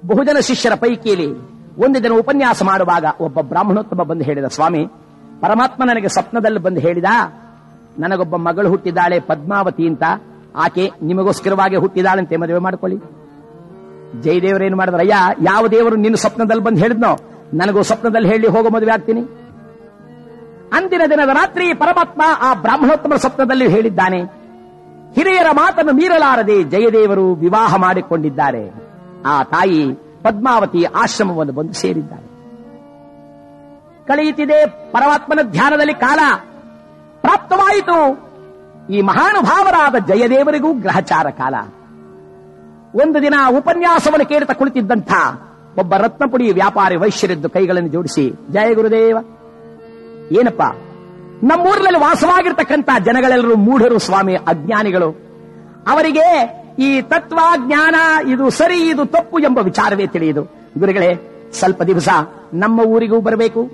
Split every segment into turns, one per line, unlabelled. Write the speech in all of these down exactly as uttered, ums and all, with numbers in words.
ಬಹುಜನ ಶಿಷ್ಯರ ಪೈಕಿಯಲ್ಲಿ ಒಂದು ದಿನ ಉಪನ್ಯಾಸ ಮಾಡುವಾಗ ಒಬ್ಬ ಬ್ರಾಹ್ಮಣೋತ್ತಮ ಬಂದು ಹೇಳಿದ, ಸ್ವಾಮಿ, ಪರಮಾತ್ಮ ನನಗೆ ಸ್ವಪ್ನದಲ್ಲಿ ಬಂದು ಹೇಳಿದ, ನನಗೊಬ್ಬ ಮಗಳು ಹುಟ್ಟಿದ್ದಾಳೆ ಪದ್ಮಾವತಿ ಅಂತ, ಆಕೆ ನಿಮಗೋಸ್ಕರವಾಗಿ ಹುಟ್ಟಿದಾಳಂತೆ, ಮದುವೆ ಮಾಡ್ಕೊಳ್ಳಿ. ಜಯದೇವರೇನು ಮಾಡಿದ್ರ, ಅಯ್ಯ, ಯಾವ ದೇವರು ನಿನ್ನ ಸ್ವಪ್ನದಲ್ಲಿ ಬಂದು ಹೇಳಿದ್ನೋ, ನನಗೂ ಸ್ವಪ್ನದಲ್ಲಿ ಹೇಳಿ ಹೋಗೋ ಮದುವೆ ಆಗ್ತೀನಿ. ಅಂದಿನ ದಿನದ ರಾತ್ರಿ ಪರಮಾತ್ಮ ಆ ಬ್ರಾಹ್ಮಣೋತ್ತಮ ಸ್ವಪ್ನದಲ್ಲಿ ಹೇಳಿದ್ದಾನೆ. ಹಿರಿಯರ ಮಾತನ್ನು ಮೀರಲಾರದೆ ಜಯದೇವರು ವಿವಾಹ ಮಾಡಿಕೊಂಡಿದ್ದಾರೆ. ಆ ತಾಯಿ ಪದ್ಮಾವತಿ ಆಶ್ರಮವನ್ನು ಬಂದು ಸೇರಿದ್ದಾರೆ. ಕಳೆಯುತ್ತಿದೆ ಪರಮಾತ್ಮನ ಧ್ಯಾನದಲ್ಲಿ ಕಾಲ. ಪ್ರಾಪ್ತವಾಯಿತು ಈ ಮಹಾನುಭಾವರಾದ ಜಯದೇವರಿಗೂ ಗ್ರಹಚಾರ ಕಾಲ. ಒಂದು ದಿನ ಉಪನ್ಯಾಸವನ್ನು ಕೇಳ್ತಾ ಕುಳಿತಿದ್ದಂಥ ಒಬ್ಬ ರತ್ನಪುಡಿ ವ್ಯಾಪಾರಿ ವೈಶ್ಯರಿದ್ದು ಕೈಗಳನ್ನು ಜೋಡಿಸಿ, ಜಯ ಗುರುದೇವ, ಏನಪ್ಪ, ನಮ್ಮೂರಿನಲ್ಲಿ ವಾಸವಾಗಿರ್ತಕ್ಕಂಥ ಜನಗಳೆಲ್ಲರೂ ಮೂಢರು ಸ್ವಾಮಿ, ಅಜ್ಞಾನಿಗಳು. ಅವರಿಗೆ ಈ ತತ್ವ ಜ್ಞಾನ, ಇದು ಸರಿ ಇದು ತಪ್ಪು ಎಂಬ ವಿಚಾರವೇ ತಿಳಿಯುದು. ಗುರುಗಳೇ, ಸ್ವಲ್ಪ ದಿವಸ ನಮ್ಮ ಊರಿಗೂ ಬರಬೇಕು.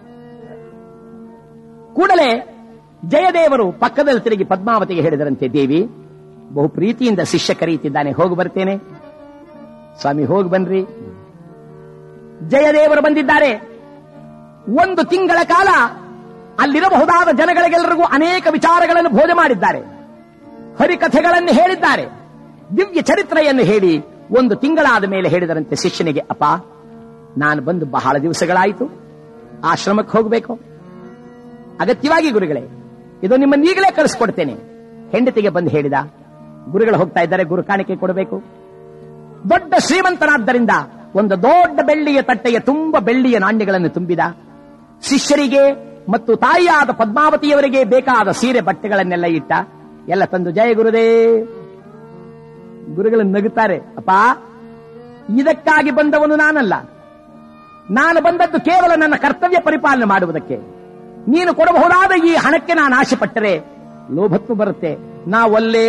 ಕೂಡಲೇ ಜಯದೇವರು ಪಕ್ಕದಲ್ಲಿ ತಿರುಗಿ ಪದ್ಮಾವತಿಗೆ ಹೇಳಿದರಂತೆ, ದೇವಿ, ಬಹು ಪ್ರೀತಿಯಿಂದ ಶಿಷ್ಯ ಕರೆಯುತ್ತಿದ್ದಾನೆ, ಹೋಗಿ ಬರ್ತೇನೆ. ಸ್ವಾಮಿ, ಹೋಗಿ ಬನ್ರಿ. ಜಯದೇವರು ಬಂದಿದ್ದಾರೆ. ಒಂದು ತಿಂಗಳ ಕಾಲ ಅಲ್ಲಿರಬಹುದಾದ ಜನಗಳಿಗೆಲ್ಲರಿಗೂ ಅನೇಕ ವಿಚಾರಗಳನ್ನು ಬೋಧನೆ ಮಾಡಿದ್ದಾರೆ. ಹರಿಕಥೆಗಳನ್ನು ಹೇಳಿದ್ದಾರೆ. ದಿವ್ಯ ಚರಿತ್ರೆಯನ್ನು ಹೇಳಿ ಒಂದು ತಿಂಗಳಾದ ಮೇಲೆ ಹೇಳಿದರಂತೆ ಶಿಷ್ಯನಿಗೆ, ಅಪ್ಪ, ನಾನು ಬಂದು ಬಹಳ ದಿವಸಗಳಾಯಿತು, ಆಶ್ರಮಕ್ಕೆ ಹೋಗಬೇಕು. ಅಗತ್ಯವಾಗಿ ಗುರುಗಳೇ, ಇದು ನಿಮ್ಮನ್ನು ಈಗಲೇ ಕಳಿಸ್ಕೊಡ್ತೇನೆ. ಹೆಂಡತಿಗೆ ಬಂದು ಹೇಳಿದ, ಗುರುಗಳು ಹೋಗ್ತಾ ಇದ್ದಾರೆ, ಗುರು ಕಾಣಿಕೆ ಕೊಡಬೇಕು. ದೊಡ್ಡ ಶ್ರೀಮಂತನಾದ್ದರಿಂದ ಒಂದು ದೊಡ್ಡ ಬೆಳ್ಳಿಯ ತಟ್ಟೆಯ ತುಂಬ ಬೆಳ್ಳಿಯ ನಾಣ್ಯಗಳನ್ನು ತುಂಬಿದ. ಶಿಷ್ಯರಿಗೆ ಮತ್ತು ತಾಯಿಯಾದ ಪದ್ಮಾವತಿಯವರಿಗೆ ಬೇಕಾದ ಸೀರೆ ಬಟ್ಟೆಗಳನ್ನೆಲ್ಲ ಇಟ್ಟ. ಎಲ್ಲ ತಂದು, ಜಯ ಗುರುದೇ. ಗುರುಗಳನ್ನು ನಗುತ್ತಾರೆ, ಅಪ್ಪ, ಇದಕ್ಕಾಗಿ ಬಂದವನು ನಾನಲ್ಲ. ನಾನು ಬಂದದ್ದು ಕೇವಲ ನನ್ನ ಕರ್ತವ್ಯ ಪರಿಪಾಲನೆ ಮಾಡುವುದಕ್ಕೆ. ನೀನು ಕೊಡಬಹುದಾದ ಈ ಹಣಕ್ಕೆ ನಾನು ಆಶೆ ಪಟ್ಟರೆ ಲೋಭತ್ವ ಬರುತ್ತೆ. ನಾವಲ್ಲೇ.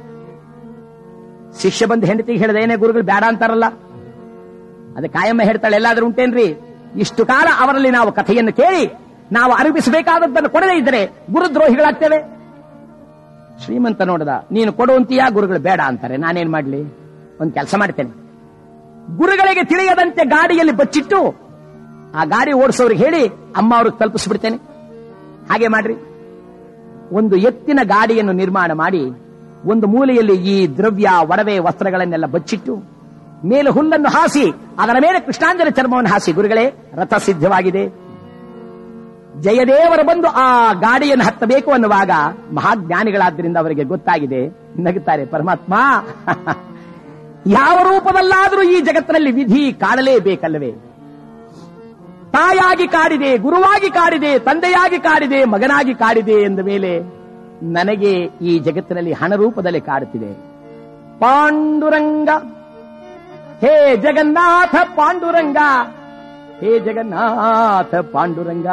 ಶಿಷ್ಯ ಬಂದು ಹೆಂಡತಿಗೆ ಹೇಳಿದ, ಏನೇ ಗುರುಗಳು ಬೇಡ ಅಂತಾರಲ್ಲ, ಅದು ಕಾಯಮ್ಮ ಹೇಳ್ತಾಳೆ, ಎಲ್ಲಾದ್ರೂ ಉಂಟೇನ್ರಿ? ಇಷ್ಟು ಕಾಲ ಅವರಲ್ಲಿ ನಾವು ಕಥೆಯನ್ನು ಕೇಳಿ ನಾವು ಅರಿವಿಸಬೇಕಾದದ್ದನ್ನು ಕೊಡದೇ ಇದ್ದರೆ ಗುರುದ್ರೋಹಿಗಳಾಗ್ತೇವೆ. ಶ್ರೀಮಂತ ನೋಡದ, ನೀನು ಕೊಡುವಂತೀಯಾ, ಗುರುಗಳು ಬೇಡ ಅಂತಾರೆ, ನಾನೇನ್ ಮಾಡ್ಲಿ? ಒಂದು ಕೆಲಸ ಮಾಡ್ತೇನೆ, ಗುರುಗಳಿಗೆ ತಿಳಿಯದಂತೆ ಗಾಡಿಯಲ್ಲಿ ಬಚ್ಚಿಟ್ಟು ಆ ಗಾಡಿ ಓಡಿಸೋರಿಗೆ ಹೇಳಿ ಅಮ್ಮ ಅವ್ರಿಗೆ ತಲುಪಿಸ್ಬಿಡ್ತೇನೆ. ಹಾಗೆ ಮಾಡ್ರಿ. ಒಂದು ಎತ್ತಿನ ಗಾಡಿಯನ್ನು ನಿರ್ಮಾಣ ಮಾಡಿ ಒಂದು ಮೂಲೆಯಲ್ಲಿ ಈ ದ್ರವ್ಯ, ಒಡವೆ, ವಸ್ತ್ರಗಳನ್ನೆಲ್ಲ ಬಚ್ಚಿಟ್ಟು ಮೇಲೆ ಹುಲ್ಲನ್ನು ಹಾಸಿ ಅದರ ಮೇಲೆ ಕೃಷ್ಣಾಂಜನ ಚರ್ಮವನ್ನು ಹಾಸಿ, ಗುರುಗಳೇ, ರಥ ಸಿದ್ಧವಾಗಿದೆ. ಜಯದೇವರು ಬಂದು ಆ ಗಾಡಿಯನ್ನು ಹತ್ತಬೇಕು ಅನ್ನುವಾಗ ಮಹಾಜ್ಞಾನಿಗಳಾದ್ದರಿಂದ ಅವರಿಗೆ ಗೊತ್ತಾಗಿದೆ. ನಗುತ್ತಾರೆ, ಪರಮಾತ್ಮ, ಯಾವ ರೂಪದಲ್ಲಾದರೂ ಈ ಜಗತ್ತಿನಲ್ಲಿ ವಿಧಿ ಕಾಡಲೇಬೇಕಲ್ಲವೇ? ತಾಯಾಗಿ ಕಾಡಿದೆ, ಗುರುವಾಗಿ ಕಾಡಿದೆ, ತಂದೆಯಾಗಿ ಕಾಡಿದೆ, ಮಗನಾಗಿ ಕಾಡಿದೆ ಎಂದ ಮೇಲೆ ನನಗೆ ಈ ಜಗತ್ತಿನಲ್ಲಿ ಹಣ ರೂಪದಲ್ಲಿ ಕಾಡುತ್ತಿದೆ. ಪಾಂಡುರಂಗ, ಹೇ ಜಗನ್ನಾಥ ಪಾಂಡುರಂಗ, ಹೇ ಜಗನ್ನಾಥ ಪಾಂಡುರಂಗ.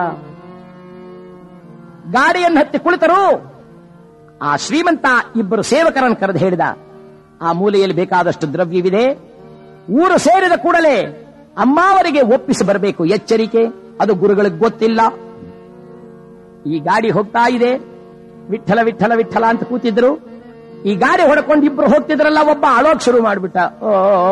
ಗಾಡಿಯನ್ನು ಹತ್ತಿ ಕುಳಿತರು. ಆ ಶ್ರೀಮಂತ ಇಬ್ಬರು ಸೇವಕರನ್ನು ಕರೆದು ಹೇಳಿದ, ಆ ಮೂಲೆಯಲ್ಲಿ ಬೇಕಾದಷ್ಟು ದ್ರವ್ಯವಿದೆ, ಊರು ಸೇರಿದ ಕೂಡಲೇ ಅಮ್ಮಾವರಿಗೆ ಒಪ್ಪಿಸಿ ಬರಬೇಕು. ಎಚ್ಚರಿಕೆ, ಅದು ಗುರುಗಳಿಗೆ ಗೊತ್ತಿಲ್ಲ. ಈ ಗಾಡಿ ಹೋಗ್ತಾ ಇದೆ, ವಿಠಲ ವಿಠಲ ವಿಠಲ ಅಂತ ಕೂತಿದ್ರು. ಈ ಗಾಡಿ ಹೊಡ್ಕೊಂಡು ಇಬ್ರು ಹೋಗ್ತಿದ್ರಲ್ಲ, ಒಬ್ಬ ಅಳೋಕ್ ಶುರು ಮಾಡ್ಬಿಟ್ಟ. ಓ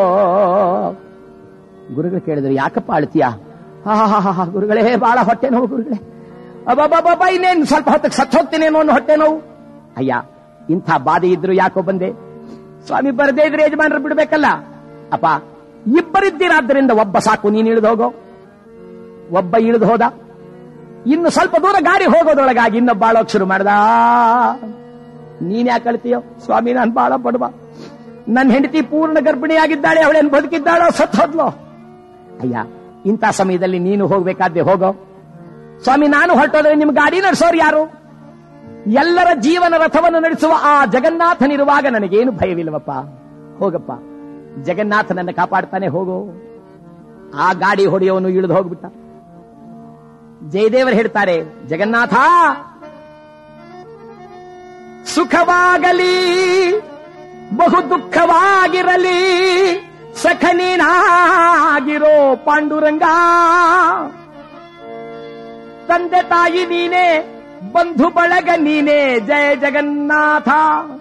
ಗುರುಗಳು ಕೇಳಿದ್ರು, ಯಾಕಪ್ಪ ಅಳ್ತೀಯಾ? ಹಾ ಹಾ ಹಾ ಗುರುಗಳೇ, ಬಹಳ ಹೊಟ್ಟೆ ನೋವು ಗುರುಗಳೇ. ಅಬ್ಬಬ್ಬಬ್ಬ, ಇನ್ನೇನು ಸ್ವಲ್ಪ ಹೊತ್ತಿಗೆ ಸತ್ತು ಹೋಗ್ತೇನೇನೋ ಅನ್ನೋ ಹೊಟ್ಟೆ ನೋವು. ಅಯ್ಯ, ಇಂಥ ಬಾಧೆ ಇದ್ರು ಯಾಕೋ ಬಂದೆ? ಸ್ವಾಮಿ, ಬರದೇ ಇದ್ರೆ ಯಜಮಾನರು ಬಿಡ್ಬೇಕಲ್ಲ. ಅಪ್ಪ, ಇಬ್ಬರಿದ್ದೀರಾದ್ದರಿಂದ ಒಬ್ಬ ಸಾಕು, ನೀನು ಇಳಿದು ಹೋಗೋ. ಒಬ್ಬ ಇಳಿದು ಹೋದ. ಇನ್ನು ಸ್ವಲ್ಪ ದೂರ ಗಾಡಿ ಹೋಗೋದ್ರೊಳಗಾಗಿ ಇನ್ನೊಬ್ಬ ಬಾಳೋಕ್ ಶುರು ಮಾಡ್ದ. ನೀನ್ ಯಾಕೆ ಅಳ್ತೀಯೋ? ಸ್ವಾಮಿ, ನಾನು ಬಾಳ ಬಡವ, ನನ್ನ ಹೆಂಡತಿ ಪೂರ್ಣ ಗರ್ಭಿಣಿಯಾಗಿದ್ದಾಳೆ, ಅವಳೇನು ಬದುಕಿದ್ದಾಳೋ ಸತ್ತು ಹೋದ್ಲೋ? ಅಯ್ಯ, ಇಂಥ ಸಮಯದಲ್ಲಿ ನೀನು ಹೋಗ್ಬೇಕಾದ್ದೆ, ಹೋಗೋ. ಸ್ವಾಮಿ, ನಾನು ಹೊರಟೋದ್ರೆ ನಿಮ್ ಗಾಡಿ ನಡೆಸೋರು ಯಾರು? ಎಲ್ಲರ ಜೀವನ ರಥವನ್ನು ನಡೆಸುವ ಆ ಜಗನ್ನಾಥನಿರುವಾಗ ನನಗೇನು ಭಯವಿಲ್ಲವಪ್ಪ, ಹೋಗಪ್ಪ, ಜಗನ್ನಾಥನನ್ನು ಕಾಪಾಡ್ತಾನೆ, ಹೋಗೋ. ಆ ಗಾಡಿ ಹೊಡೆಯೋನು ಇಳಿದು ಹೋಗ್ಬಿಟ್ಟ. ಜಯದೇವರು ಹೇಳ್ತಾರೆ, ಜಗನ್ನಾಥ, ಸುಖವಾಗಲಿ ಬಹು ದುಃಖವಾಗಿರಲಿ ಸಖನೀನಾಗಿರೋ ಪಾಂಡುರಂಗ. ತಂದೆ ತಾಯಿ ನೀನೇ, ಬಂಧು ಬಳಗ ನೀನೇ, ಜಯ ಜಗನ್ನಾಥ.